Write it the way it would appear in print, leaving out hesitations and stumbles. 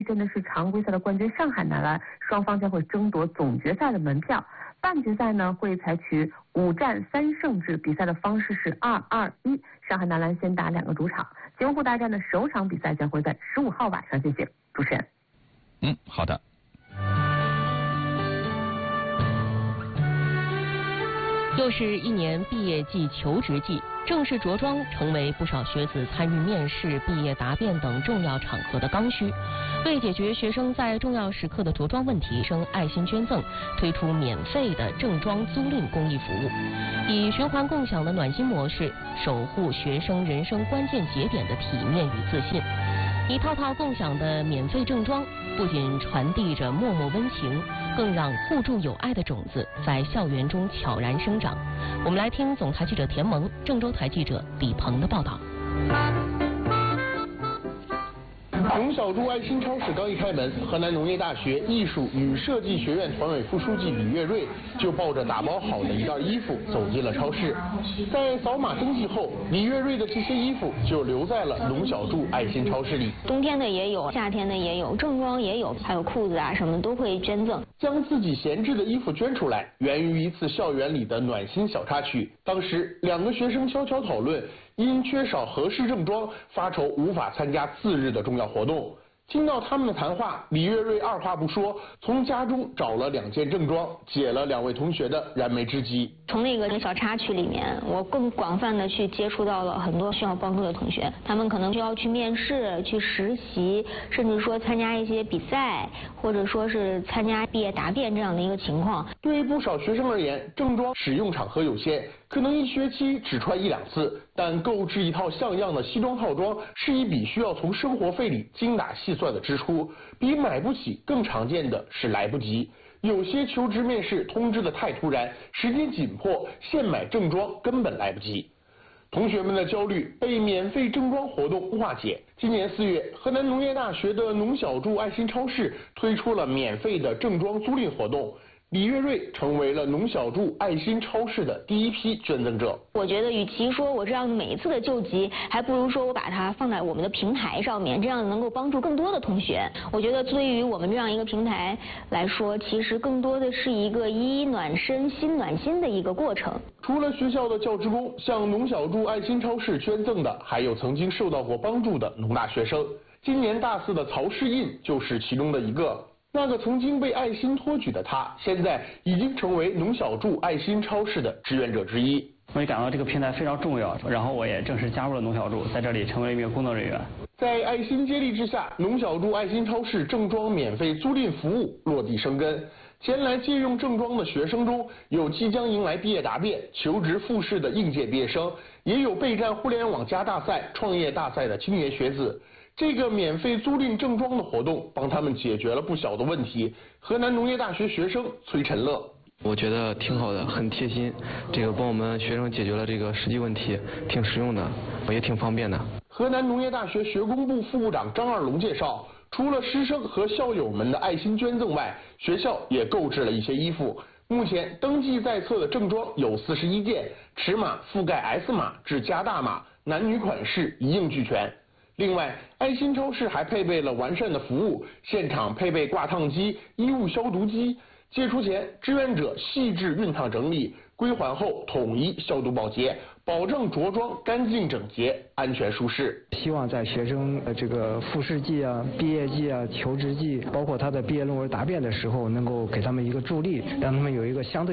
真的是常规赛的冠军上海男篮，双方将会争夺总决赛的门票。半决赛呢会采取5战3胜制，比赛的方式是2-2-1。上海男篮先打2个主场，京沪大战的首场比赛将会在15号晚上进行。主持人。 好的。 又是一年毕业季、求职季，正式着装成为不少学子参与面试、毕业答辩等重要场合的刚需。为解决学生在重要时刻的着装问题，生爱心捐赠推出免费的正装租赁公益服务，以循环共享的暖心模式，守护学生人生关键节点的体面与自信。一套套共享的免费正装，不仅传递着默默温情，更让互助友爱的种子在校园中悄然生长。我们来听总台记者田萌、郑州台记者李鹏的报道。 农小筑爱心超市刚一开门，河南农业大学艺术与设计学院团委副书记李月瑞就抱着打包好的一袋衣服走进了超市。在扫码登记后，李月瑞的这些衣服就留在了农小筑爱心超市里。 冬天的也有，夏天的也有，正装也有，还有裤子啊什么都会捐赠。 将自己闲置的衣服捐出来，源于一次校园里的暖心小插曲。当时2个学生悄悄讨论，因缺少合适正装，发愁无法参加次日的重要活动。听到他们的谈话，李月瑞二话不说，从家中找了2件正装，解了2位同学的燃眉之急。 从那个小插曲里面，我更广泛的去接触到了很多需要帮助的同学，他们可能需要去面试、去实习，甚至说参加一些比赛，或者说是参加毕业答辩这样的一个情况。 对于不少学生而言，正装使用场合有限，可能1学期只穿1-2次，但购置一套像样的西装套装是一笔需要从生活费里精打细算的支出，比买不起更常见的是来不及。有些求职面试通知的太突然，时间紧迫，现买正装根本来不及。同学们的焦虑被免费正装活动化解。今年4月，河南农业大学的农小筑爱心超市推出了免费的正装租赁活动。李月瑞成为了农小筑爱心超市的第一批捐赠者。 我觉得与其说我这样每一次的救急，还不如说我把它放在我们的平台上面，这样能够帮助更多的同学。我觉得对于我们这样一个平台来说，其实更多的是一个衣暖身、心暖心的一个过程。 除了学校的教职工，向农小筑爱心超市捐赠的还有曾经受到过帮助的农大学生。今年大4的曹世印就是其中的一个。那个曾经被爱心托举的他，现在已经成为农小筑爱心超市的志愿者之一。 我也感到这个平台非常重要，然后我也正式加入了农小筑，在这里成为了一名工作人员。 在爱心接力之下，农小筑爱心超市正装免费租赁服务落地生根。前来借用正装的学生中，有即将迎来毕业答辩、求职复试的应届毕业生，也有备战互联网加大赛、创业大赛的青年学子。这个免费租赁正装的活动帮他们解决了不小的问题。河南农业大学学生崔晨乐， 我觉得挺好的，很贴心，这个帮我们学生解决了这个实际问题，挺实用的，也挺方便的。 河南农业大学学工部副部长张二龙介绍，除了师生和校友们的爱心捐赠外，学校也购置了一些衣服。目前登记在册的正装有41件，尺码覆盖 S 码至加大码，男女款式一应俱全。另外，爱心超市还配备了完善的服务，现场配备挂烫机、衣物消毒机。借出前，志愿者细致熨烫整理，归还后统一消毒保洁，保证着装干净整洁、安全舒适。 希望在学生这个复试季啊、毕业季啊、求职季，包括他的毕业论文答辩的时候，能够给他们一个助力，让他们有一个相对